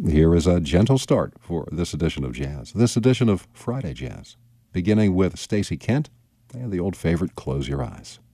here is a gentle start for this edition of Jazz, this edition of Friday Jazz, beginning with Stacey Kent and the old favorite, Close Your Eyes.